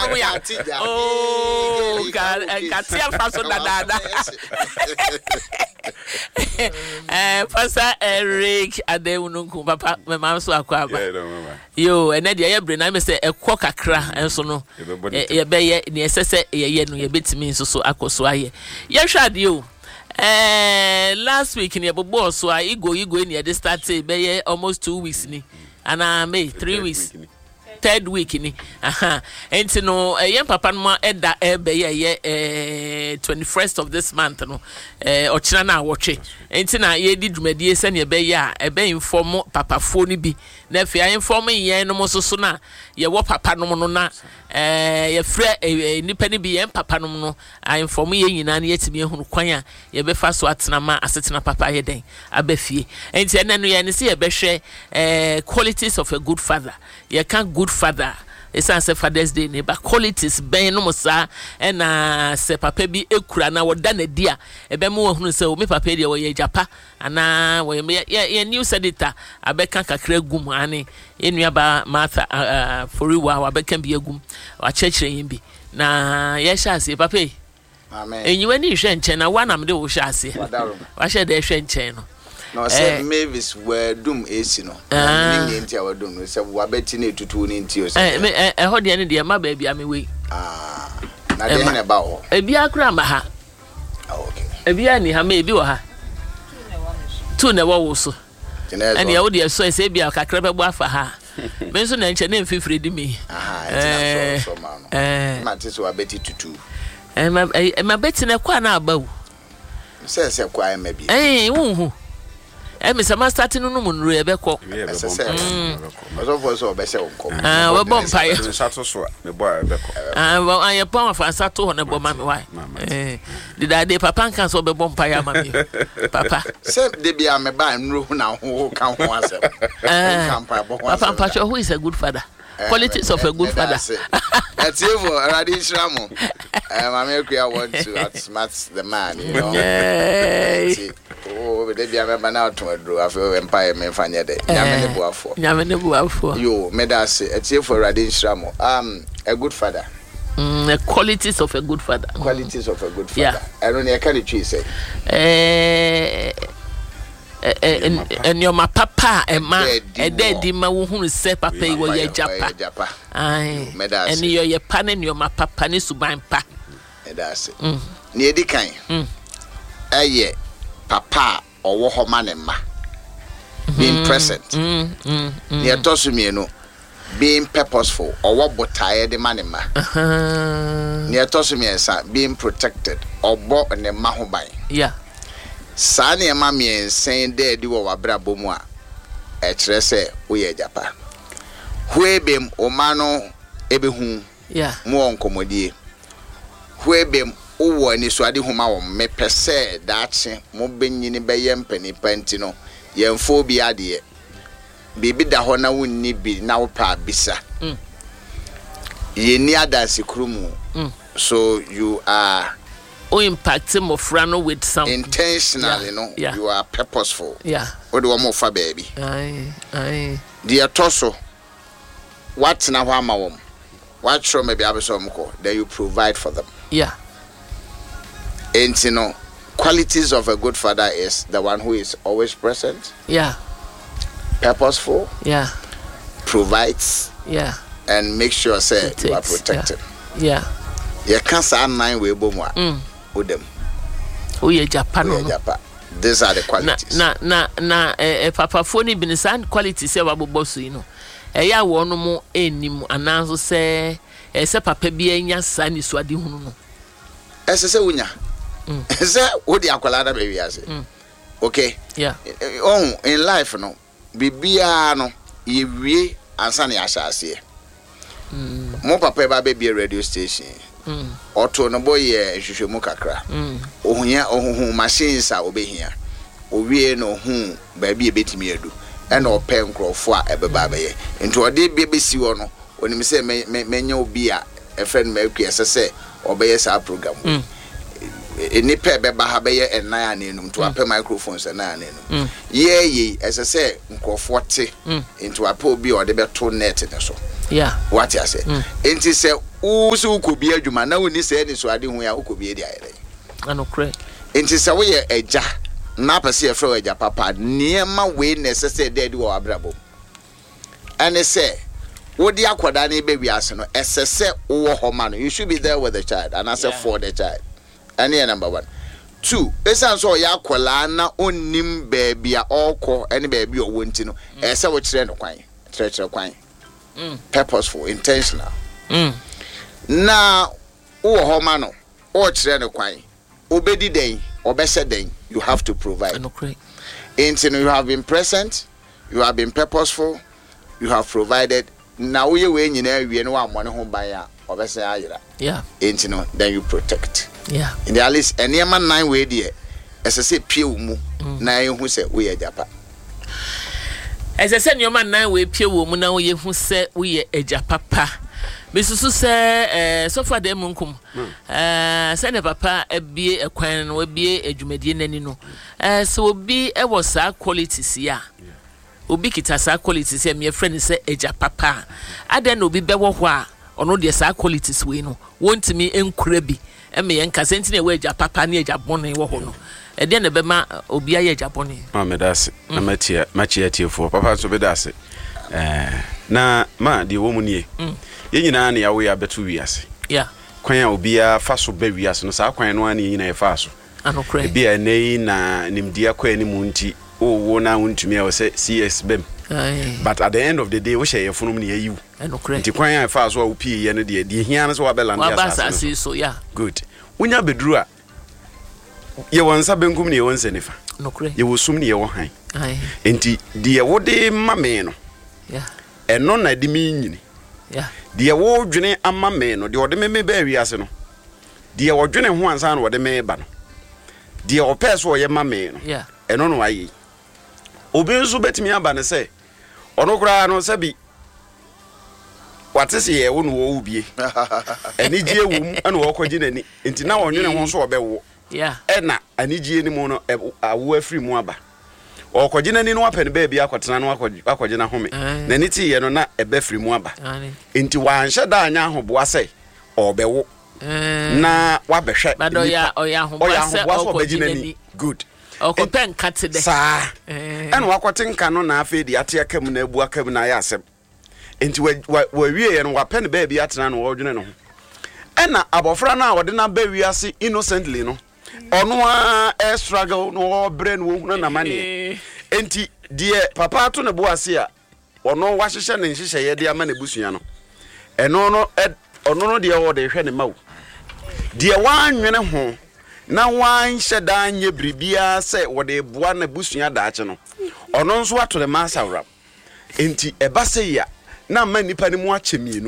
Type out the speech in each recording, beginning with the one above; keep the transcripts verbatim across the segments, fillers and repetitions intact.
we are. Oh, God, Katia Faso Dada. Eh, Pastor Eric Adewununku, Papa, my mom so akwaba. Yo, and then the air brain, I may say a quack a cra, and so no. Ye be ye say ye no ye bit me so so akoswaye. Ye shad you. Eh, last week in your boss, so I go you go in here. They start say be almost two weeks ni, and I may three weeks. Third week ni aha enti no eh yen papa no eda e be ye eh twenty-first of this month no eh ochina na awotwe enti na ye di dwumadie se ne be ye a e be inform papa fo ni bi na fi a inform yen no so so na ye wo papa no no na eh ye frɛ nipa ni bi yen papa no no a inform ye nyina na yetimi ehunu kwan a ye be fa so atena ma asetena papa ye den abafie enti ene no ye ne se ye be hwɛ eh qualities of a good father ye can good father it's a Father's Day neighbor qualities ben no musa and uh se papa bi ekura na woda na dia ebe mo hunu se o me papa dia wo ye japa ana wo ye ye new senator abeka kakra gum ane enua ba Martha uh, foriwa wa beka bi agum wa chechire yin bi na ye sha ase papa amen enyiwa ni hwe nche na wa na me de wo sha ase wa hwe de hwe nche no no say Mavis were doom AC no ni nti a wadum no say wa beti na etutu ni nti o say eh eh ho de ne de ma ba bia me we ah na de na ba ho e bia kura ma ha ah okay e bia ni ha me bi wo ha tu na wo wo so and ya wo de so say bia kakra be bo afa ha me so na nche na mfifire di me ah eh so ma no eh ma ti so wa beti tutu eh ma eh ma beti na kwa na aba wo say say kwa e ma bi eh wo hu eh me sama start no no munru e be ko ese se ozo fo so be se onko ah we bom pai sato so me bo e be ko ah we aye pon fa sato ho ne bo ma me why eh did I dey papa kan so be bom pai ama me papa se de bia me ba nru na ho kan ho asem kan pa bo ho papa papa who is a good father qualities of a good father that's it for already shramo eh mama ekua want to outsmart the man you know oh de bia me ba na to adro afa empire me fanya de nyame ne boafo nyame ne boafo yo me da say it's it for already shramo um a good father mm the qualities of a good father qualities of a good father I don't know can you say eh and your ma papa and ma e daddy ma wo hunu se papa yi wo ye japa ai and your your pa ne your ma papa ne suban pa e da se ne edi kan eye papa owo ho ma ne ma being present ne to so me no being purposeful owo botae de ma ne ma ne to so me sa being protected obo ne ma ho ban yeah sa na ema me sen de di wo wabra bomu a e kire se wo ye japa huebem o mano ebehu yeah mu onkomodie huebem o wo ani so ade huma wo me pese daache mo benyini be ye mpani panti no ye mfo bi ade bibi da ho na wonni bi na wo pa bisa mm. ye ni adansi krumu mm. So you are o impact mo frano with some intentionally, yeah, no yeah. You are purposeful, yeah. What do you want for baby? Aye, aye. Dear Tosso, what's now wam? What show maybe abesomko? Then you provide for them, yeah. And you know, qualities of a good father is the one who is always present, yeah, purposeful, yeah, provides, yeah, and make sure say you are protected, yeah. You can't say nine way bomwa. With them. Oh yeah, Japan. Oh, yeah, Japan. These are the qualities. Na na na eh papa phone bi san qualities say wa bobo you know. Eh ya wo no mo enim ananso say eh say papa bi anya sa ni so ade hunu no. Eh say unya. Say wo di akwala da be wi ase. Okay. Yeah. Oh, in life no, bibia no ye wie ansa na ya sha ase. Mm. Mo papa ba be radio station. Mm. Auto no boy ye hwehwemu kakra. Mm. Ohunya ohuhu machines a obehia. Owie no hu ba bi ebetimi adu. E na ope nkrofo a ebeba ba ye. Nti ode bi besi wo no, onim se menya obi a e friend ma akua sese obeye sa program. Mm. Eni pe beba ha be ye enan anenum to ape microphones enan anenum. Ye ye esese nkrofo te. Nti ape obi ode beto net ne so. Yeah. What you say? Enti se wo so ko bi adwuma na woni se ni so ade hu ya ko bi di ayere anokre enti se wo ye eja na pese e fro eja papa niema we necessary dead wo abrabo ane se wo di akoda na be wiase no esese wo ho ma no you should be there with the child and as yeah. for the child ane number one. Two, esan so ya akola na onnim baby a okọ ene baby o wonti no e se wo kire no kwan kire kire kwan mm purposeful intentional mm na wo ho ma no o kire no kwan obedi den obese den you have to provide. Okay. Until you have been present, you have been purposeful, you have provided. Now we we nyina wie no amone ho ban ya obese ayira. Yeah. Until then you protect. Yeah. In the at least any man nine way there as I say pie mu na ehu se we ejapa. As I said your man nine way pie mu na we hu se we ejapa pa. Misusu se eh so far dem nkum eh se ne papa ebie ekwan no ebie adwumadie nani no eh so obi e wo sa qualities ya obi kita sa qualities ya me friend se eja papa adan no obi be wo ho a ono de sa qualities we no wontimi enkura bi e me yen kase ntine we eja papa ne eja bone wo ho no e de ne be ma obi aye eja bone ma me dase na matia matia tiefo papa so be dase eh na ma de wo mu nie ye nyina na yawo ya betu wiase yeah kwan a obi a fa so be wiase no sa kwan no ani nyina e fa so anokre bi a nei na nimdia kwa ni mu nti o wo na untumi a wo se C S bem but at the end of the day wo share funum ne yayiwu anokre nti kwan a fa so a wo pie ye no de de hia no so wa belanda ya sa so so yeah good unya beduru a ye wonsa benkum ne ye wonsa nifa anokre ye wo sum ne ye wo han ai nti de ye wo de mame no yeah eno na de mi nyini yeah de wo dwene ama me no de ode me me ba wiase no de wo dwene ho ansa no ode me ba no de o pese wo ye ma me no yeah eno no ayi obi nso betimi aba ne se ono kura no se bi watese ye wo no wo ubie ani gie wum ana wo kwaji nani enti na wonwene ho so obewo yeah ena ani gie ni mu no awo afri mu aba okwaji nani no apene ba bia akwatena no akwaji na home na ni ti ye no na ebe fri mu aba enti wanhye da anya ahoboa se obewo na wabehwe bado ya oya ahoboa se okwaji nani good okopen kate de sa ena wakwate nka no na afi de ate akam na abu akam na ya asem enti wa wie ye no wapene ba bia atena no wodwene no ena abofra na wode na ba wiase innocently no ono a e struggle no brain wo hunu na mane enti die papa to ne boase a ono wahyehyɛ ne nhyehyɛ de ama ne busua no eno no ono no de wo de hwɛ ne mawo die wanwene ho na wanhyɛ da anye bribia sɛ wo de boa na busua daache no ono nso ato ne masawra enti eba sɛ ya na ma nipa ne mu akyemienu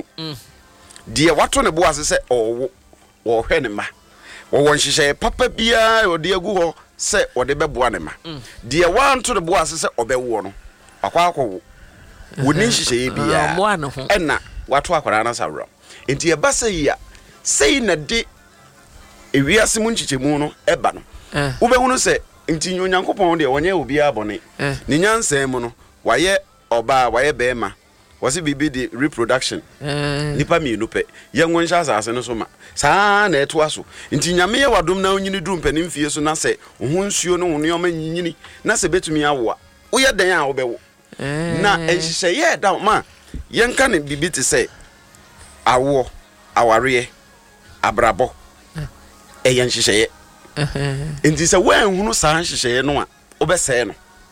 die wato ne boase sɛ owo wo hwɛ ne ma wo wonhyehyɛ papa bia ode agu ho se ode beboa ne ma de wanto de boase se obewo no akwa akwo woni nhyehyɛ bia ɛna wato akwara na sawra enti eba sei ya sei na de ewiase mu nchichemu no eba no wobehunu se enti nyankopɔn de wonye obi abone ne nyansa mu no waye oba waye bema wasi bibi di reproduction nipa mi no pe yenwo nhya asase no so ma saa na eto aso nti nyame ye wadom na onyini duru mpanim fie so na se ho nsuo no ho neoma nyinyini na se betumi awo wo ye den a wo bewo na enhye ye da ma yenka ne bibi te se awo aware abrabo e yen hye ye nti se wan hunu saa hye ye no a wo bese no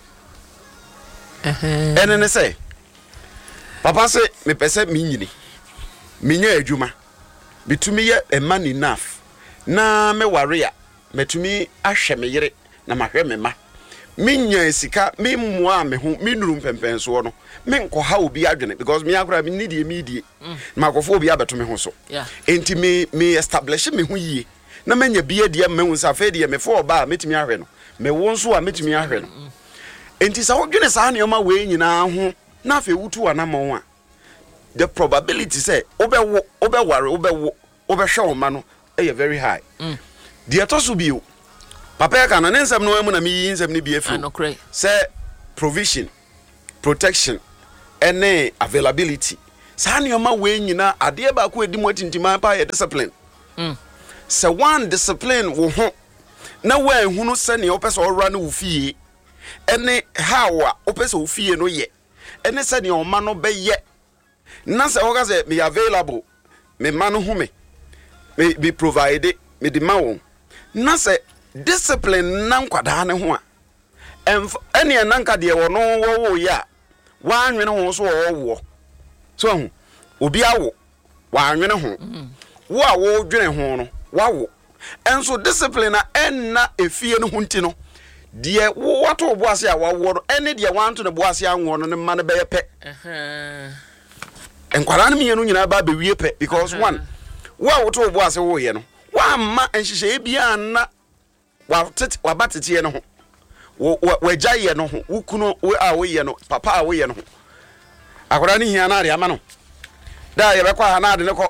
ene ne se papa se me pese mi nyini minya adwuma bitumi ye a man enough na me ware a metumi ahwe me yere na mahwe me ma minya sika me mmoa me ho me nuru mpempenso no me nkoha obi adwene because me akora me need me die makofo obi abeto me ho so enti me me establish me ho yie na menya bia die me hu sa fa die me fo oba metumi ahwe no me wo nso a metumi ahwe no enti sa wodwene sa ne oma we nyina ho na fe wutu anamon a the probability say obewo obeware obewo obehwe o ma no e very high mm. The atoso bio papa ya kana nsem no emu na mi nsem ne bi afi say provision protection and availability saa nneɛma wei nyina adeɛ ba ko edi mo tintima pa yɛ discipline mm sɛ one discipline wo ho na wa ehunu sɛ ne opɛ sɛ ɔwra no wo fie ɛne how a opɛ sɛ wo fie no yɛ ɛne sɛ ne ɔma no bɛyɛ na sɛ wɔka sɛ me available me ma no hu me me be provide me de ma wo na sɛ discipline na nkwadaa ne ho a ɛne ɛnanka deɛ wɔ no wɔ wo ya wa anwene ho so wɔ wo so hu obi awo wa anwene ho wo a wo dwene ho no wa wo enso discipline na enna efie no hunti no de wo wato bo ase a wa wo no ene de wanto ne bo ase anwo no ne ma ne beye pe eh enkwara no mienu nyina ba be wie pe because one wo a woto bo ase wo ye no wa ma enhihye bia na wa tete wa batete no ho wa gya ye no ho wo kunu a wo ye no papa a wo ye no ho akwara ni hia na ade ama no da ye be kwa ha na ade ne ko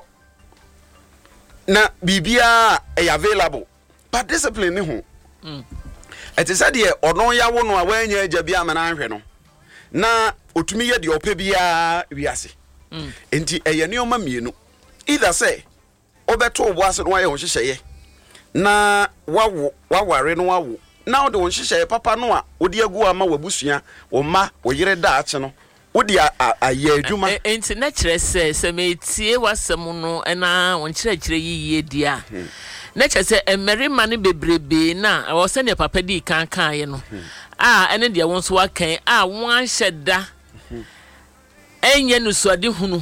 na bibia e available but discipline ni ho mm it is said here ono ya wo no a wanya agya bia ma na anhwe no na otumi ye de opa bia wiase mm enti eye ne oma mienu either say obeto obo ase no aye ho hyehyeye na wawo waware no wawo na ode ho hyehyeye papa no a odi agu ama wabusua wo ma wo yire da ache no wodi aye adwuma enti na kire se se metie wasem no na won kire kire yiye dia na kire se emerima ne bebrebe na wo se ne papa di kan kan ye no ah ene dia won so wakan ah won anhyeda enye no suade hunu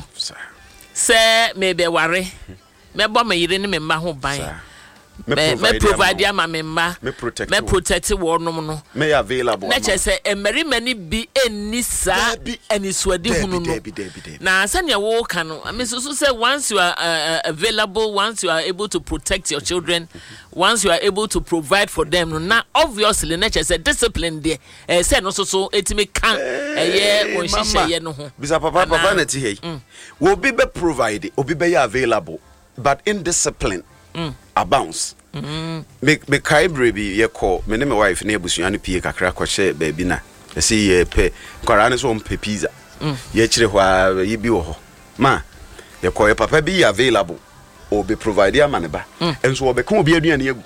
se mebe ware mebo me yire ne me ma ho ban me me provide ama me ma me protect me protect wo no no me available na che say emerima ni bi eni sa eni suade hunu no na se ne wo ka no me so so say once you are uh, available, once you are able to protect your children, once you are able to provide for them no na obviously na che say discipline there eh say no so so etimi kan eh won hihye ye no ho bisa papa papa na ti hey wo bi be provide obi be available but indiscipline mm. abounds mm. me me kai brebi ye call me ne my wife na ebusua no pie kakra ko hye baabi na se ye pe kwara ne so mpe pizza mm. ye kire hwa ye bi wo ho ma ye call ye papa bi available or be provide ya maneba mm. enso obeka obi aduane agu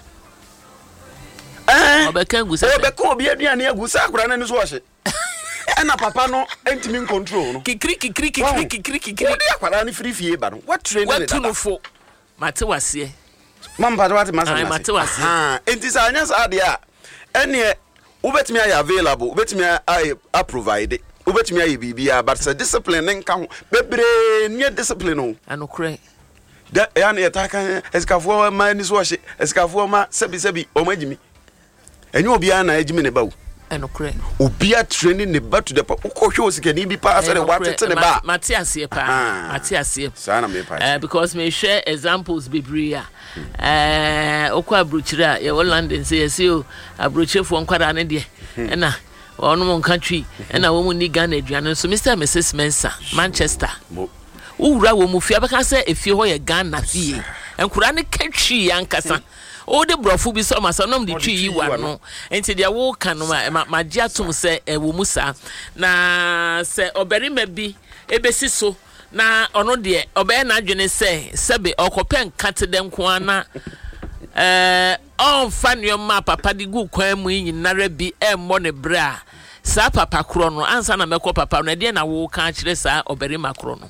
eh obeka agu se obeka obi aduane agu sa kwara ne so hye ena papa no entimi control no kikri kikri kikri kikri kikri odi akwara ne free fie ba no what train ne da what mate wase mamba what mase mate wase ah enti sa anya sa de a ene ubetimi ay available ubetimi ay a provide ubetimi ay bibia but say discipline nka ho bebre nie discipline o anokre da ya na yetaka eskafo ma ni so hye eskafo ma sebi sebi o magimi enye obi ana agimi ne bawo enokre obi a training ne ba to the ukwohwe osikani bi pa asere watete ne ba matias ye pa matias ye sana me pa eh because me share examples bibria eh okwa abrochira ye London say yes o abrochefo nkwara ne de na ono mon country na wo mu ni Ghana aduane so Mister and Missus Mensa Manchester owura wo mu fia beka say efie ho ye Ghana fie enkura ne katwi yankasa o de brofo bi so masanom de twi yi wa no enti de wo kan no ma gye atom se wo musa na se oberima bi ebesi so na ono de obe na adwene se sebe okopen kate de nko ana eh on fanyo ma papa di gu kwan mu nyinara bi emmo ne bra sa papa kro no ansa na mekọ papa no de na wo kan kire sa oberima kro no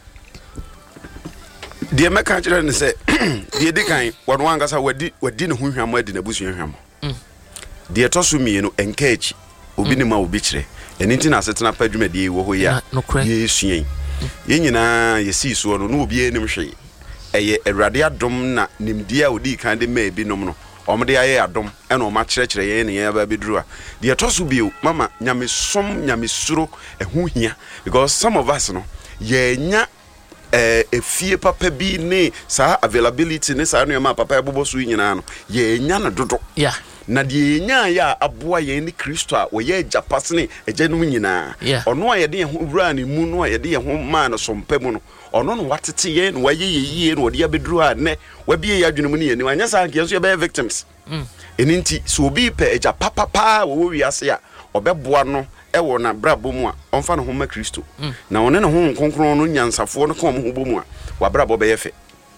de meka kire ne se de di kan wono angasa wadi wadi ne hunhwam adi na busu hwam de toso mienu enkachi obi ne ma obi kire eni nti na setena padwuma de wo ho ya ye suyen ye nyina ye si so no no obi enim hwe eye awrade adom na nimdia odi kan de ma bi nom no omde aye adom e no ma kire kire ye ne ya ba beduru a de toso bio mama nyame som nyame suro ehu hia because some of us no ye nya eh efie papa bi ne sa availability ne sa no ma papa ebobo so nyina no ye nya na dodo yeah na de nya ya aboa ye ni Kristo a wo ye japasne ejenum nyina ono a ye de ho wura ne mu no a ye de ho ma na sompam no ono no watete ye no waye ye yie no de abeduru a ne wabie ye adwene mu ne ye ni wanya sa nke so ye be victims mm eninti so obi pe eja papa pa wo wi ase a obeboa no ewo na brabo mu a onfa no ho ma Kristo na one ne ho konkron no nyansafo no kan mo ho bomu a wa brabo be ye fe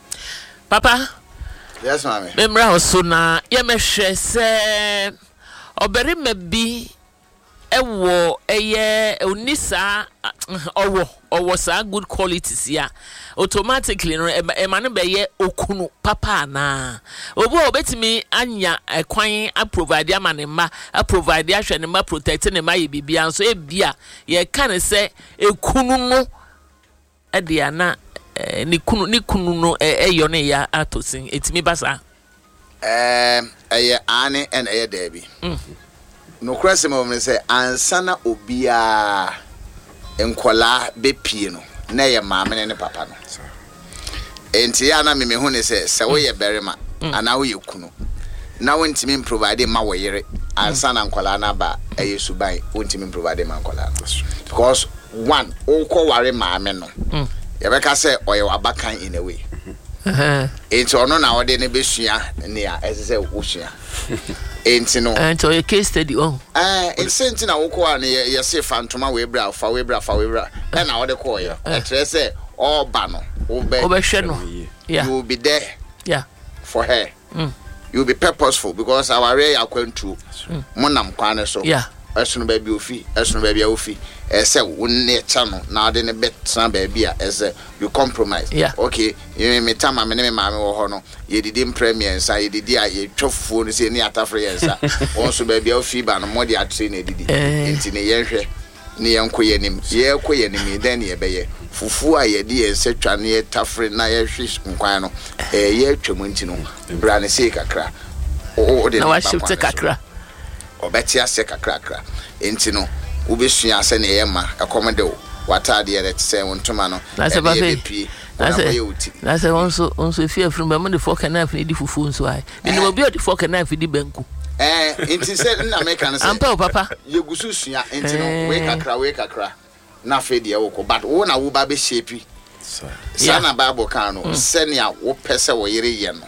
papa yes mama memra oso na ye mehwe se obere mabi ewo eye onisa owo owo sa good qualities ya automatically no e ma no be ye okunu papa na obo obetimi anya ekwan a provide amane ma a provide ahwe ne ma protect ne ma ye bibia so e bia ye kan se ekunu no e dia na ni kunu ni kunu no eyo ne ya atosin etimi basa eh eye ane en eye debi no kwese mo me say ansana obia enkola bepie no na ye maame ne papa no enti ya na me me hu ne say se wo ye berema ana wo ye kunu na wo ntimi provide ma wo yere ansana enkola na ba eye suban wo ntimi provide ma enkola because one o ko ware maame no ye be ka say oye wabakan in a way eh enti ono na wo de ne besua ne ya ese wo sua enti no enti o case study oh eh enti na wo ko an ye se fantoma we bra fa we bra fa we bra e na wo de ko ye e tre say all ba no wo be wo be hwe no yeah you will be there yeah for her mm. you will be purposeful because our way akwantu monam kwane so yeah esunu ba bi ofi esunu ba bi ofi ese wo ne cha no na de ne betra ba bi a ese you compromise yeah. okay you me tama me ne me maame wo ho no ye didi premier nsa ye didi a ye twofuo no se ni atafre ye nsa won so ba bi ofi ba no modi atre na didi enti ne ye hwe ne ye nko ye nim ye ko ye nim den ye be ye fufu a ye di ye nsa twa ne ye tafre na ye hwe nkwan no eh ye twam nti no bra ne se kakra o de na wa shift kakra obeti ase kakrakra enti no ubesua ase ne yema akomede wo watade ye tse wontoma no na se ba fe na se onso onso fi afrum ba mo de fork knife ne di fufu nso ai ni mo bi o di fork knife di banku eh enti se na make kan se ampa o papa ye gusu sua enti no we kakra we kakra na fe de wo ko but wo na wo ba be shape sa na bible kan no se ne a wo pese wo yere ye no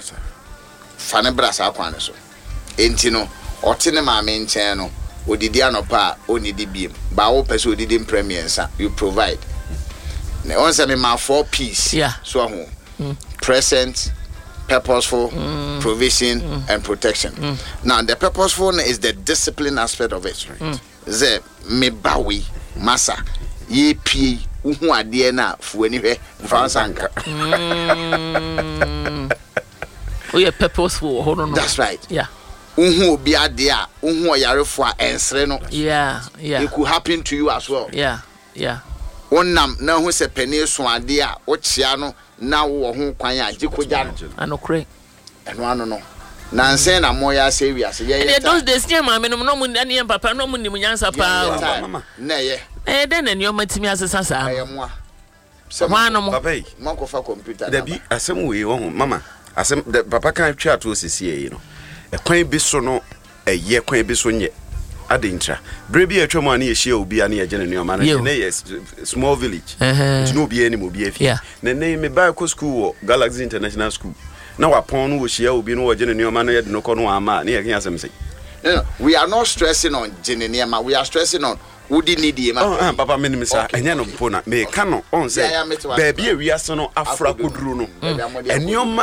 fa ne bra sa kwan so enti no otine maame nchen no odidi anopa onidi biem ba wo pese odidi premier nsa you provide na on say me ma four piece yeah. so ho mm. present purposeful mm. provision mm. and protection mm. now the purposeful is the discipline aspect of it right mm. ze me bawi masa ye pie uhu ade na fuani hwe fransanka mm. oh yeah purposeful hold on that's right yeah unhu obi ade a unhu oyarefo a ensre no yeah yeah it could happen to you as well yeah yeah wonnam na hu se pani so ade a wo chia no na wo ho kwan a gikoja no anokre eno ano no na nse na mo ya se wi ase ye ye those days near mama no mu na ne papa no mu ni mu nyansa pa mama na ye eh den na ne o matimi asesa sa eh mo a no mo papa yi mo ko fa computer da bi asem we wo ho mama asem papa kan twa to sisi yi no ekwan bi so no eye kwan bi so nye adentra brebi atwam ani ye hia obi ani ye gene ne o ma na yes small village nti no obi ani mo obi afi na ne me ba ko school wo Galaxy International School na wapon no wo hia obi no wo gene ne o ma na ye de no ko no ama na ye kan asem sei no no we are not stressing on gene ne ma we are stressing on would need ye ma oh papa me ni sa enya no mpo na me ka no on say ba bi awiase no afra koduru no enioma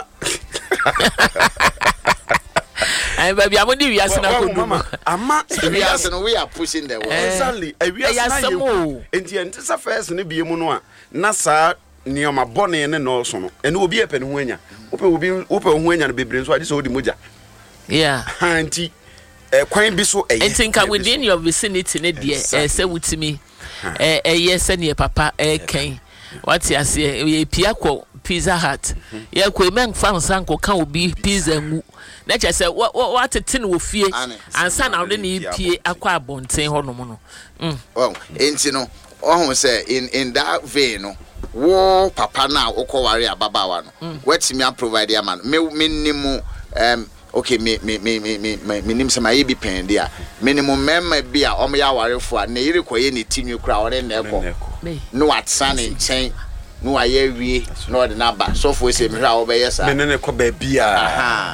I baby I'm only wiase na ko mama ama wiase no we are pushing the world exactly wiase na you enti enti sa first ne bie mu no a na sa nioma bone ne no so no ene obi epe ne ho anya ope obi ope ho anya no bebre so ade so odi moja yeah anti eh kwan bi so eh enti nka within your vicinity ne de eh say wutimi eh eh yes ne papa eh kan what you say e pia ko Pizza Hut ye ko men fan san ko kan obi pizza ngu na che say what tin wo fie ansa na wo ne pie akwa abonten ho no mo no mm oh enti no ohun say in in that vein no wo papa na ukoware ababawa no wetimi a provide am me minimum um okay me me me me me minim se maye bi pen dia minimum memma bi a omo ya warefo a na yire koye ne tinwi kura ore na ekọ no atsa ne nchen no aye wie no de na ba so fo se me hwa wo be yesa me ne ne ko ba bia aha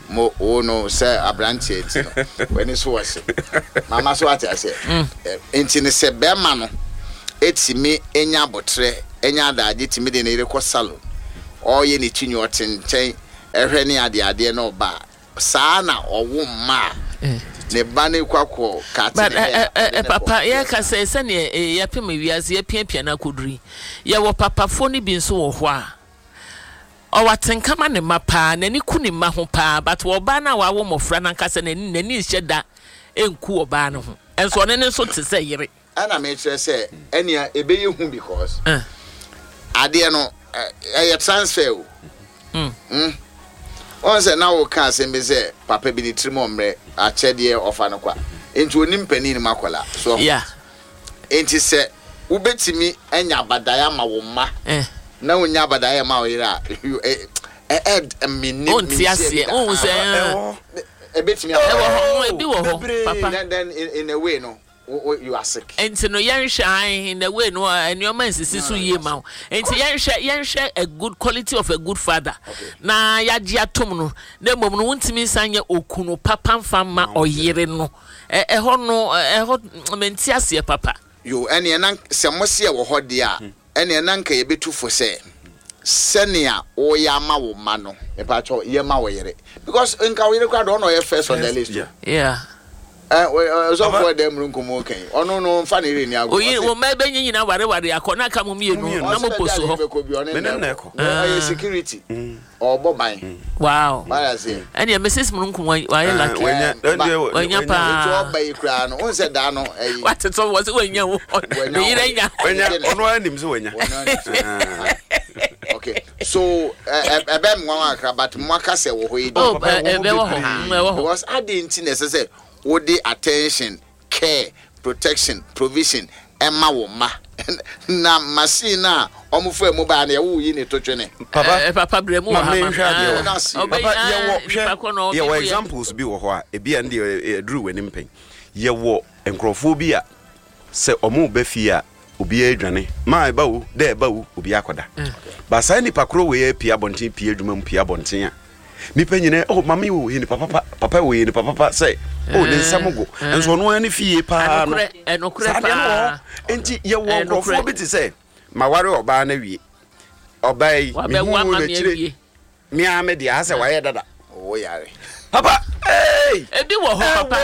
mo o no say abranche enti no when so was mama so ati ase enti ne se be ma no etimi enya botre enya adaje timi de ne rekɔ salon oye ne twinyo tenten ehwe ne ade ade no ba saa na owo ma ne ba ne kwakɔ ka but eh papa ye ka say se ne ye pem wiase ye piapia na koduri ye wo papa fo ne bi nso wo ho a o watenkama ne mapa na ni ku ne ma ho pa but wo ba na wa wo mofra na nkasa na ni na ni hyeda enku wo ba no ho enso ne ne so te se yire ana me kire se enia ebe ye hu because ade no eh transfer o mm mm on se na wo ka se me se papa bi ni trimo mre a chede ofa no kwa enti onim pani ni makola so yeah enti se ubetimi enya badaya ma wo ma eh na wonya badaya ma wo yira eh eh minni on ti ase on se ebetimi e wo ho e bi wo ho papa then then in, in a way no you are sick enti no yenhwe in a way no enioma nsisi so yie ma enti yenhwe yenhwe a good quality of a good father na yaji atom no na mom no wontimi sanye okunu papa mfama oyire no e ho no e ho menti ase papa yo ene nan se mose wo ho de a ene nan ka yebetu fo se senia o ya ma wo ma no e pa cho ye ma wo yire because nka wo yire kwa do no ye first on the list yeah eh so for them runkumo kan ono no mfa ne re ni ago oyi wo ma be nyina ware ware akona ka mo mienu na mo poso ho menen na ko eh security obo ban wow bara say ene missus runkumo wa ye lucky wanya pa jo ba ikra no on se da no eh what so was wanya wo me yire nya wanya ono anim se wanya okay so ebe mwa akra but mwaka se wo ho yi oh ebe wo ho because adenti necessary with the attention, care, protection, provision, Emma Woma. Na Masina, Omufu Mobile, who you need to train. Papa, Papa Bremo, Papa, your examples be what a be and the drew when imping. Ye war and crophobia. Say Omo Befia, Ubi Adriani, my bow, there bow, Ubiakoda. But Sandy Pacro, we Pia Bonti, Pia Dumum, Pia Bontia. Ni penye oh mami wo ni papa papa wo ni papa say oh ne samugo enso no ani fie pa no enokure pa enti ye wo grofo bi ti say ma ware oba na wie oba yi mi hu na chire mi ame dia say waye dada oh yare papa hey ebi wo ho papa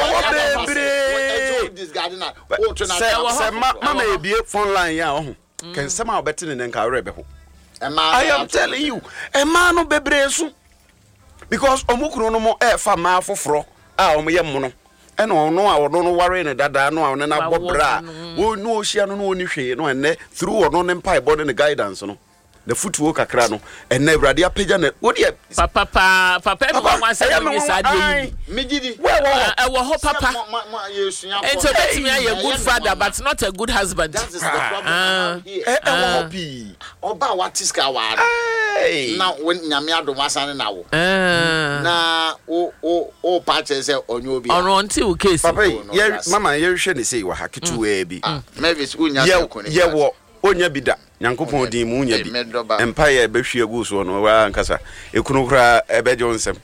this gardener oh tuna say mama ebie phone line ya ho ken sama obeti ne nka ware be ho I am telling you e ma no bebre so because omukuru no mo e fa ma foforo a omo ye mo no e no no a wono no ware ne dada no a wono na bobra wo no ohia no no oni hwe no enne through wono ne mpa body ne guidance no the footwork kakra no enne awrade apagya ne wo de papa papa papa no wan say you sade megidi e wo ho papa ento betimi a good father but not a good husband that is the problem e wo ho pi oba watiska wa na when nyame adomasa ne na wo na o o o patche say onyo obi ono nti wo case papa ye mama ye hwe ne sei wa haketu we bi Mavis unya se ko ne ye wo onya bi da nyankopon din mu unya bi empire be hwe agu so no wa nkasa ekunu kra ebe jonsem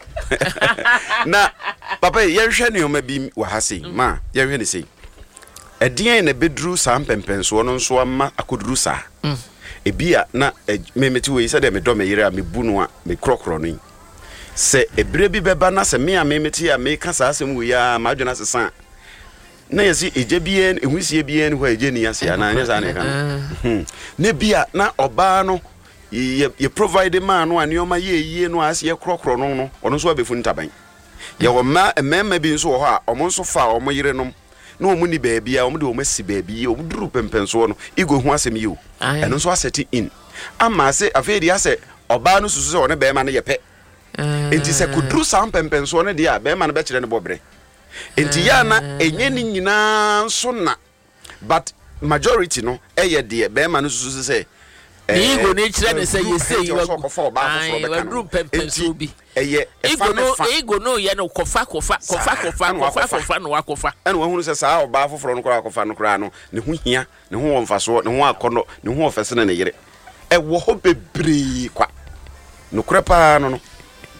na papa ye hwe ne o ma bi wa ha sei ma ye hwe ne sei edien na bedru sa mpempenso no nso ama akoduru sa ebia na memeti we say dem do me yire a mebu no a me krokro no se ebre bi beba na se me a memeti a me kasa asem we ya madwena sesa na yesi eje bien ehusie bien ho eje ni ase ana anya sa ne kan ne bia na oba no ye provide man no anioma ye yie no ase ye krokro no no ono so abefu ntaban ye wo ma emema bi nso ho a omo nso fa omo yire no no omu ni baabi a omu de omu si baabi omu duru pempenso no igo hu asem yi o eno so aseti in ama se afedi ase oba no susu se one be ma no ye pe enti se kuduru sam pempenso no de a be ma no be kire ne bobre enti ya na enye ni nyina so na but majority no eye de be ma no susu se igo ne kire ne se ye se yi wa duru pempenso bi eye igo no igo no ye no kofa kofa kofa kofa kofa kofa no wakofa ene wo hunu se saa oba foforo no kora kofa no kora no ne hu hia ne hu womfaso ne hu akono ne hu ofese ne yere e wo ho bebre kwa no kora pa no no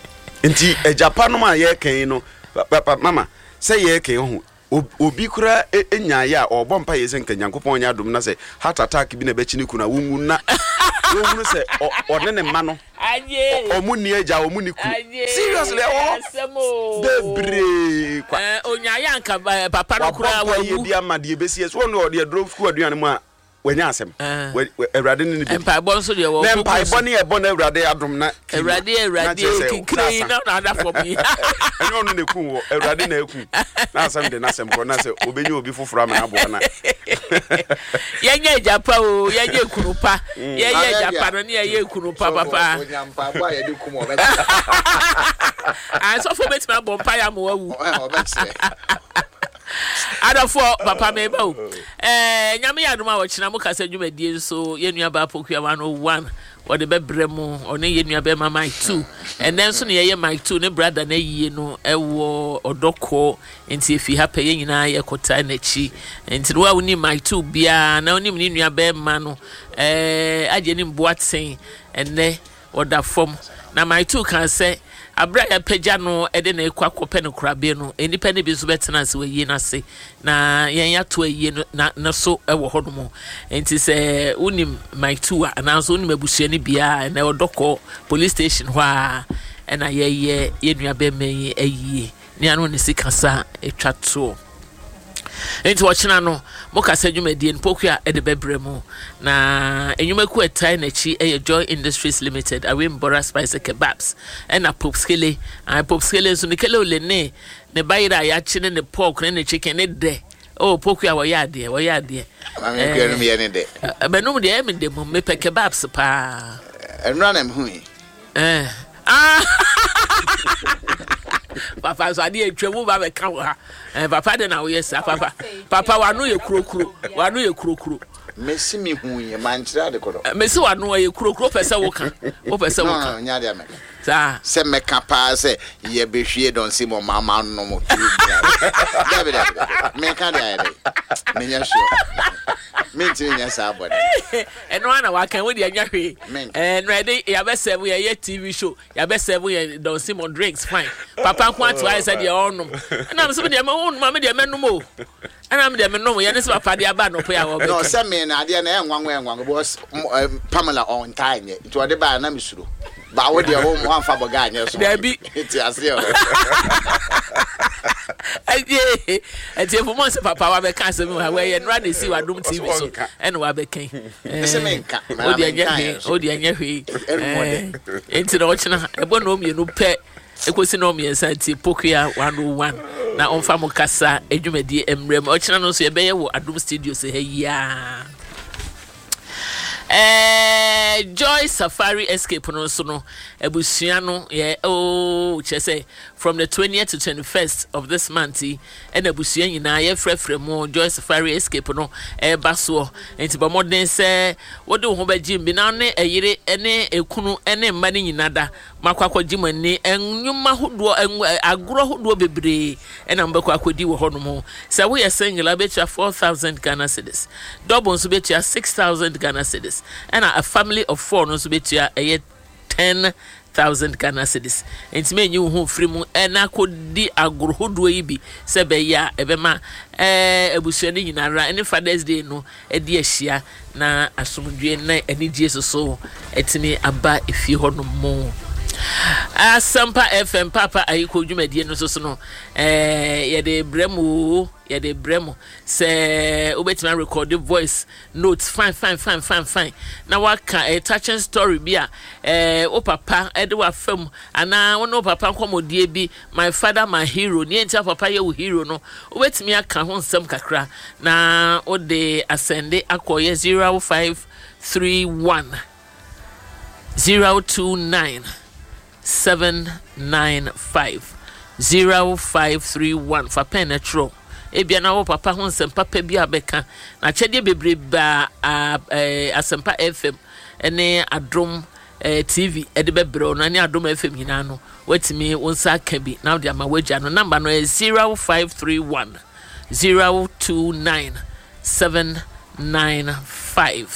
Nti e Japan ma ye kan no papa mama say ye kan ho obi kura enya ya obọ mpa ye se nka Nyankopon nya adom na say heart attack bi na be chini kuna wunwu na wunwu say odne ne ma no anye omuni eja omuni ku seriously oh bebre kwa eh onya ya nka papa no kura wa ye bi amade be sie so no de drop school aduane mu a wanya asem Ewrade ne bi empa bo nso de wo empa bo ne e bo na Ewrade adom na Ewrade Ewrade kikiri na na da for me enyo no ne ku wo Ewrade na eku na asem de na asem ko na se obenye obi foforo ama abo na yenye japa o yenye kurupa yenye japa no ne yenye kurupa papa onyampa bo a ye de kum obe ah so for bet me bompa ya mo wawu adafo papa me ba o eh nyame ya duma wo kina mu kasa dwumadie so yenua ba pokua one oh one wode bebre mu one yenua be ma Mike two and then so ne ye Mike two ne brother na yie no ewo odoko enti efi ha pe nyina ye kota na chi enti wa woni Mike two bia na woni ne nua be ma no eh aje ni mboaten enne oda form na Mike two kan say abra ya pagya no ede na ekwa kope no krabe no enipa ne bi so betena se wayi na se na yen ya to ayi no na so ewo hodomo enti se unim Mike two ana so unim abusua ne bia na odoko police station hɔ a na ye ye yenua be men ayi ni anu ne sikasa etwa to enti wochina no mokasa dwumadie npokua ede bebremu na enyumaku etai na chi eye Joy Industries Limited awim Bora Spice Kebabs ena Popskele ai Popskele so ne kele olene ne bayira ya chi ne pork ne chicken ne de oh pokua wo ya de wo ya de mama kwenu me ne de benum de em de mo me pe kebabs pa enra na mhui eh ah papa so ade etwemu ba be ka ha eh papa de na wo yes papa papa wanu ye kurokuro wanu ye kurokuro mesi mi hu ye manchira de kodo mesi wanu ye kurokuro pese wo ka wo pese wo ka nya de ameka sa se meka pa se ye behwie don si mo mama no mo tu David meka de ayede me nya sure me ti nya sa body eno ana wa kan we de nya hwe eh no ede ya be serve ye T V show ya be serve ye don Simon drinks fine papa ko atu I said ye onum na me so de ma onum ma me de menum o ana me de menum ye ne se papa de aba no po ya wo be no se me na de na enwanwa enwanwa boss Pamela on time ye to de ba na me suro ba wo de wo mo anfa boga anya so Dabi ti ase o aye enti fo mo se papa wa be kan se me wa we nra na si wa dum T V so ene wa be kan ese me nka o de anya hwe o de anya hwe enti na ochina ebo na o mienu pe ekosi na o miensa enti pokua one oh one na onfa mo kasa edwumadi emrem ochina no so ye be ye wo Adum Studio se ha ya eh Joy Safari Escape no so no ebusua no ye oh che say from the twentieth to twenty-first of this month and ebusua nyina ye frefre mo Joy Safari Escape no e baso enti ba modern say wode ho ba jim bi na ne eyire ene ekunu ene mma ne nyina da makwakwa jimani enwuma hodo agro hodo bebre ena mbekwa akodi wo hono mo say we single betua four thousand Ghana cedis double so betua six thousand Ghana cedis and a family of four no so betua eh ten thousand Ghana cedis enti me nyu ho free mu ena kodi agro hodo yi bi se be ya ebema eh ebusua ni nyinara any Father's Day no e di ahia na asomdwe na ani Jesus so etimi aba efi hono mo Asampa F M papa ayiko dwumadie no so so no eh ye de bremu ye de bremu se obetima record voice notes fine fine fine fine fine na waka a touching story bia eh o papa e de wa fam ana wono papa komodie bi my father my hero ni enti papa ye wo hero no obetimi aka ho nsem kakra na o de ascende akoye zero five three one zero two nine seven nine five zero five three one for penetro ebia na wo papa ho nsem papa bi abeka na chede bebre ba Asempa F M ene Adom T V ede bebre no ne Adom F M hina no watimi wonsa ka bi na de ama wagya no number no is zero five three one zero two nine seven nine five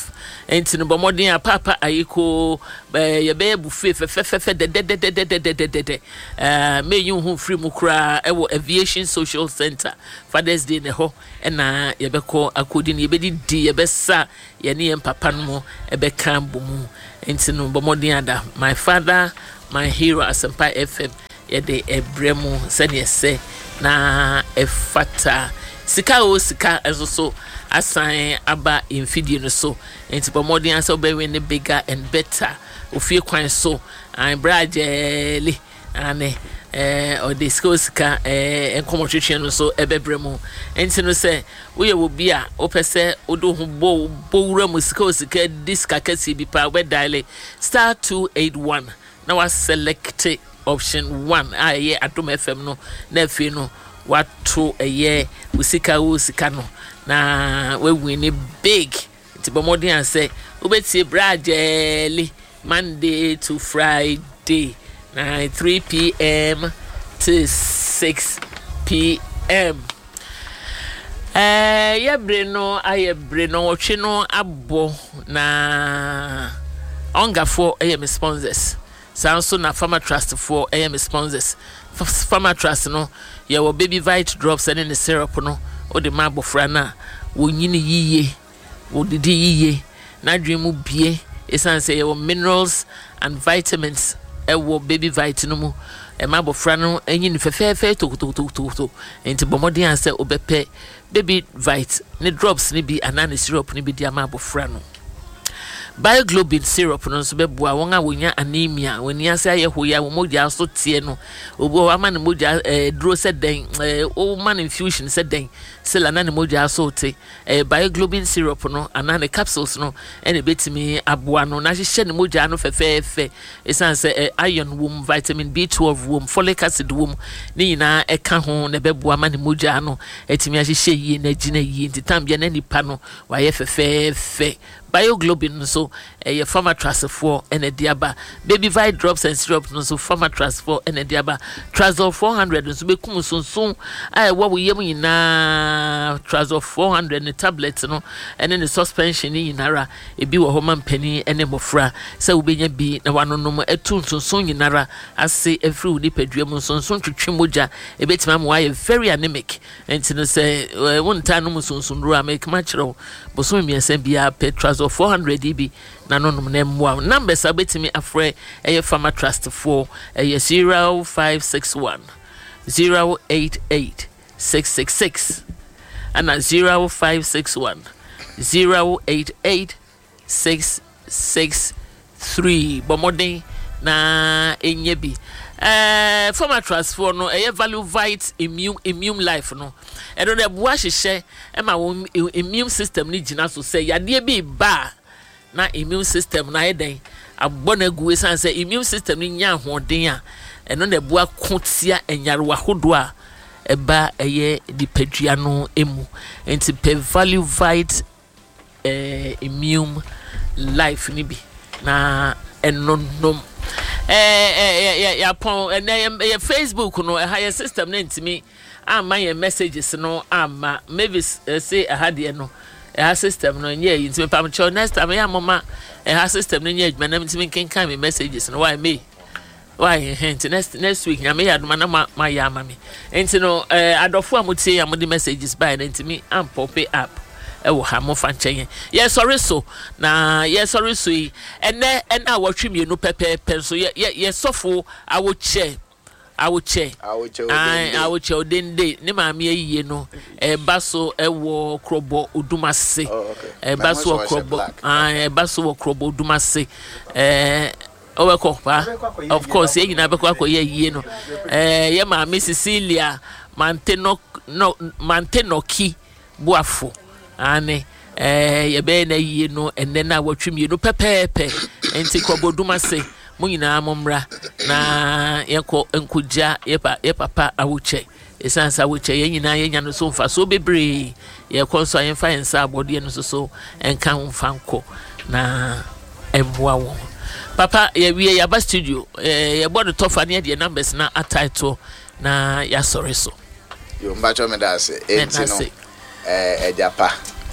enti no bomodin a papa ayiko ye be buffet fefefefe de de de de de de de de de eh me yu hu free mu kra e wo aviation social center Father's Day ne ho e na ye be ko akodi ne ye be di ye be sa ye ne ye papa no mo e be kan bomu enti no bomodin ada my father my hero Asempa F M ye de ebremu se ne se na efata sika o sika ezo so asan aba infidie no so enti bomodin asa be win bigger and better ofie kwan so an brajeli ane eh o de sika eh enkomotwetwe no so ebebremu enti no se wo ye wo bia o pese odo hu bo bowura mu sika sika diska kasi bi pa we dial star two eight one na wa select option one aye Adom F M no na afi no wato eye usika usika no na we win big ti bomodin an say obetie brajeli Monday to Friday na three p.m. to six p.m. eh ye bre no aye bre no otwe no abo na ongafo eye me sponsors sanso na Farmer Trust for eye me sponsors Farmer Trust no ye wo baby vite drops and in the syrup no o de ma bofra na wo nyini yiye wo didi yiye na dwen mu bie esan say ye wo minerals and vitamins e wo baby vite no mu e ma bofra no enyini fefefe to to to to to enti bomodin an say obepe baby vite ne drops ne bi anana syrup ne bi dia ma bofra no Bioglobin syrup no so beboa won a wonya anemia woni ase aye hoya wo modia so tie no obo ama ne modia eh duro se den eh o man infusion se den sela na ne modia so te eh Bioglobin syrup no ana ne capsules no ene betimi aboa no na hye ne modia no fefefe esan se eh, iron wom vitamin B twelve wom folic acid wom ni nyina eka ho ne beboa ma ne modia no etimi hye yi na gina yi ntitambia na nipa no wa ye fefefe Bioglobin so eh Farmer Trust for enediaba baby vite drops and syrup no so Farmer Trust for enediaba Trazol four hundred so be kum sonson ai wo wo yem nyina Trazol four hundred ne tablet no ene ne suspension ni nyinara ebi wo homa mpani ene mofra se wo benya bi na wanonom etu sonson nyinara ase every udi padua mu sonson twetwe moja ebetima mo aye very anemic enti no se wonta no sonson ro make ma kiro boso miense bia Trazol four hundred D B na no no nemwa numbers abetimi afre eye Farmer Trust for eye zero five six one zero eight eight six six six and zero five six one zero eight eight six six three bomodin na enyebi eh Farmer Trust for no eye value vite immune immune life no edo de boa hyehyɛ e ma wo immune system ni gina so say yade bi ba na immune system na eden abona gu esan say immune system ni nya ahoden a eno de boa kotia enyarewa hodo a eba eye dipadua no emu enti pe value vite eh immune life ni bi na enonom eh eh ya pon eh Facebook no eh higher system na ntimi ama your messages no ama maybe uh, say a had no a system no yeah you to pam cho next time ya mama a system no yeah man ntimi ken kan me messages no why me why hint next next week na me ya do na ma ya ama me enti no uh, adofo amutie ya mo the messages by ntimi am pop it up e wo ha mo fa nchen ye sorry so na ye sorry so yi ene ena awotwe mienu pepepe so ye ye sofo awo che awuche ai awuche odende ne maami ayiye no e baso e wo krobo odumase e baso krobo ai e baso krobo odumase eh oweko pa of course ye nyina beko akoye ayiye no eh ye maami Cecilia manteno no mantenoki buafo ane eh ye be na ayiye no enne na awotwe no pepepe enti krobo odumase mu nyina momra na yeko enkuja yepa yepapa awuche esansa awuche ye nyina ye nya no so mfa so bebre ye konso ye fa ensa abode no so so enka mfa nko na emwa wo papa ye wie ya ba studio eh ye bodo tofa ne de numbers na atitle na ya sorry so yo mbacho me da se enti no eh ejapa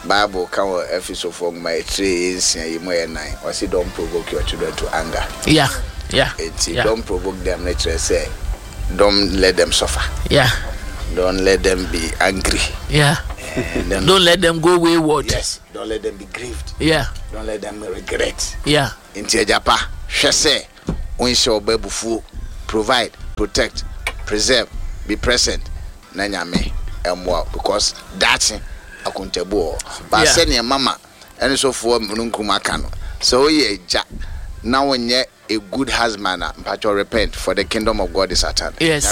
Bible can episode from my three is nine. I say don't provoke your children to anger. Yeah, yeah. It's yeah. Don't provoke them. Nature say, don't let them suffer. Yeah. Don't let them be angry. Yeah. Then, don't let them go wayward. Yes. Don't let them be grieved. Yeah. Don't let them regret. Yeah. Into Japa, Shase, Winshaw Bebufu, provide, protect, preserve, be present. Nanyame and more because that's accountable. But send your mama and so for Munkumakano. So ye Jack. Now when ye a good husband, but you repent for the kingdom of God is at hand. Yes.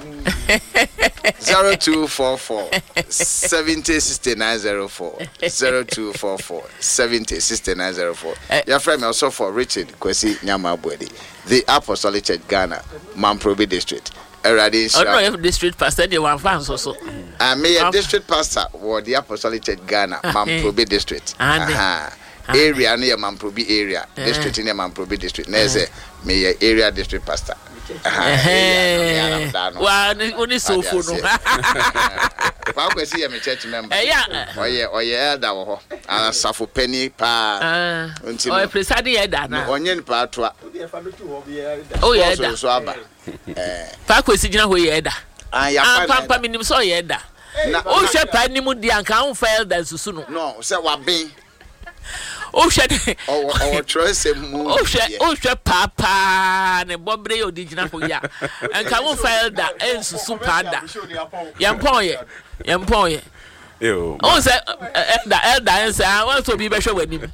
Zero two four four seventy sixty nine zero four zero two four four seventy sixty nine zero four. Your friend also for Richard Kwesi Nyamabwedi, the Apostolic Church Ghana, Mamprobi District. Eradi. Oh no, if district pastor, they want fans also. I may a district pastor or the Apostolic Church Ghana, Mamprobi District. Aha. Area near Mamprobi area, district near Mamprobi District. Neze me area district pastor. Eh. Wa oni so fo no. Pa ko si me church member. Eh ya. Oye oye elder wo ho. Ana safo penny pa. Ah. Oye preside elder na. Onye ni pa toa. Oh yeah elder. So aba. Eh. Pa ko si gina ho ye elder. Ah ya pa. Ah pa minim so ye elder. Na o hwe pa ni mu di anka on fa elder susu no. No, say wa ben. Oh hwe oh oh trust mu oh hwe oh hwe papa ne bobre original ko ya enka wo file da ensusu pada yempon ye yempon ye yo oh say elda elda en say I want to be be hwe wanim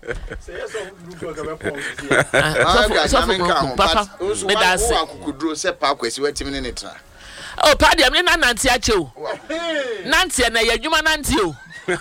so papa me da se akukuduro se pa kwesi watimi ne netra oh pa dia me na nanti ache o nanti na ya dwuma nanti o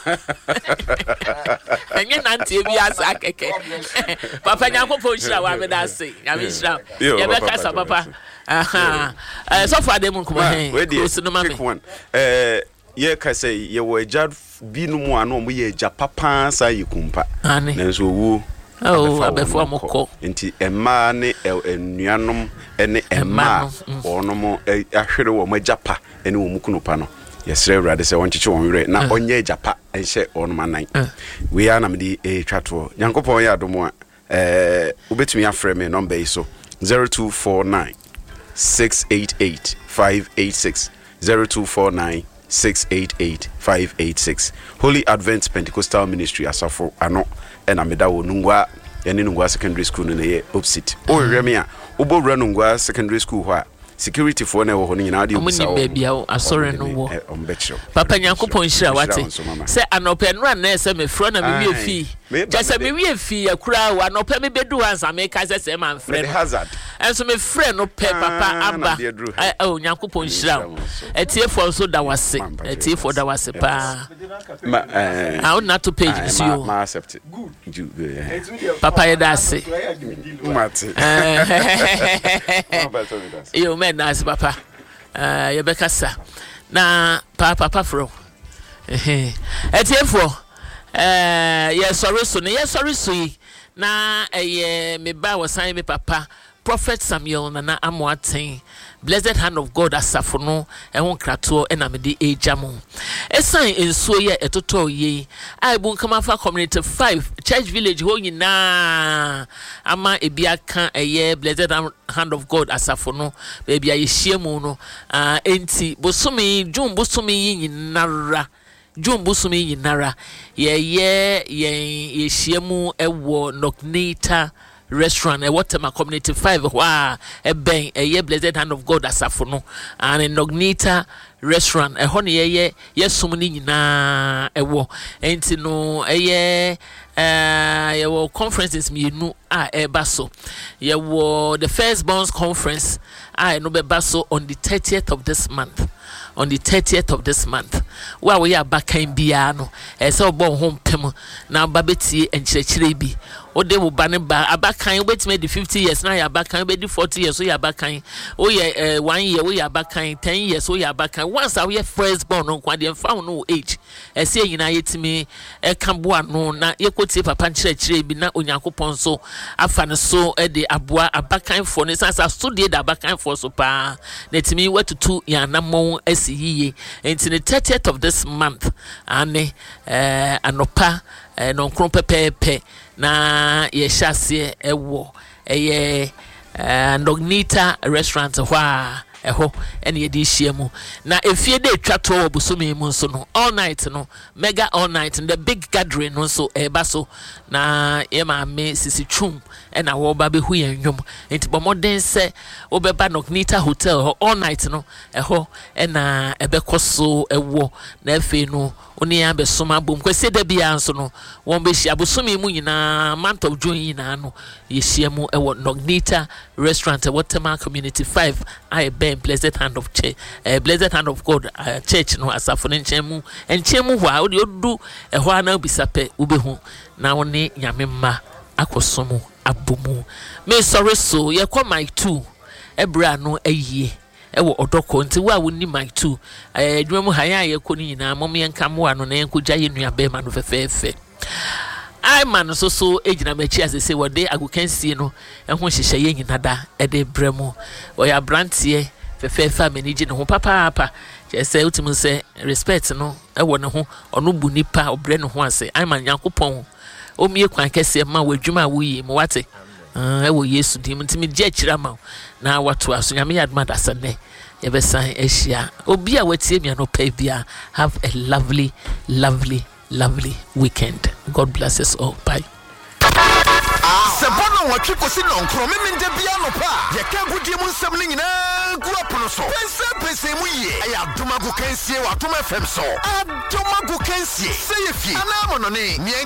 enye nanti bi asa keke papa nyankopon hira wa me da se ya me hira ya be kasa papa aha eh so far dem kuma he close no ma me eh ye ka say ye wo eja bi no mu ano mo ye eja papa sa ye kumpa na so wu oh abefo amoko enti emma ne enuanom ene emma onom ahwere wo majapa ene wo mukunupa no yesre urade se wonchiche wonwere na onye japa enhye onoma nan we ya na mede e twato yankopon ya adomo eh ubetumi afre me number iso zero two four nine six eight eight five eight six zero two four nine six eight eight five eight six Holy Advent Pentecostal Ministry asafo ano ena meda wo nungwa ene nungwa secondary school no ye opposite o reme a obo wura nungwa secondary school ho a security for na wo ho nyina de obisa o baby a asore no wo papa nyankopon hira wate se anope no na se me fro na me wie fi just me wie fi akura wa anope me bedu ansa me ka se se man frɛ hazard enso me frɛ no pe papa aba o nyankopon hira etie for so da wase etie for da wase pa ma eh ah na to page ni si o ma accept good papa ye da se mate yo me nice papa uh ye be kasa na papa papa fro eh etiefo eh ye sorry so ne ye sorry so yi na eh me ba wasan me papa Prophet Samuel Nana Amoaten Blessed Hand of God asafo no ehon krato ena me de ejamo esan ensuo ye etoto ye ai bun kama fa community five church village ho nyina ama ebia kan eye Blessed Hand of God asafo no baby aye hiemu no ah enti bosumi jun bosumi nyinara jun bosumi nyinara ye ye ye hiemu ewo Noknita restaurant e Waterma community five wa e ben e ye Blessed Hand of God asafo no and in Noknita restaurant e ho ne ye ye sum ni nyina e wo enti no e ye eh ye wo conferences mi nu a e baso ye wo the first bonds conference a no be baso on the thirtieth of this month on the thirtieth of this month wa we ya bakan bia no e se obo ho mpem na ba betie enkyerechire bi ode wo ba ne ba abakan obetime di fifty years na ya abakan obedi forty years so ya abakan o ye one year we ya abakan ten years so ya abakan once a we first born no kwa de mfa no age ese nyina yetime e ka bo ano na yekotie papa nkyere kyere bi na onyankopon so afa ne so e de aboa abakan fo ne sansa study da abakan fo so pa na timi watutu ya namon asiyiye enti the thirtieth of this month ane eh anopa eh non kron pepepe na ye hyase ewo eye Nognita restaurant hwa eho ene ye di hia mu na efie de twato obusumi mu nso no all night no mega all night the big gathering no so eba so na ye ma me sisi twum ena wo ba be hu yan nwom enti bomoden se obeba Nognita hotel all night no eho ena ebekoso ewo na efe no oni ya be soma bom kwese da bia nso no won be hia busumi mu nyina month of June nyina no ye hia mu ewo Nognita restaurant Watermark Community five I be blessed hand of church uh, blessed hand of God uh, church no asafo ne nchemu enchemu hwa odi odu ehwa na bisape ubehu na woni nyame mma akosomu abomu me sorry so ye kwa my two ebra no ayie ewo odoko nti wa woni my two eh adwuma mu haya ye ko ni nyina mom ye nkamo ano na enkogya ye nua be ma no fefefe ai man so so ejina machi asese wode agokansie no ehho hyehye ye nyina da ede bremu oya brantie fefefa manage ne ho papa papa je utim se respect no ewo ne ho ono bu nipa obre ne ho ase ai man yankopon o mie kwan kese ma wadwuma wuyi mo wate eh ewo Yesu dim ntimi je akira ma na watu aso nyame yadma da sane ye besan ehia obi a watie mi no pa bia have a lovely lovely lovely weekend. God bless us all. Bye. Sebono wa twiko si no nkro me mende bia no pa ye ka gudie mu nsam ni nyina gu apono so pense pense mu ye aya doma gu kansie wa doma fm so adoma gu kansie se ye fi ana mo no ne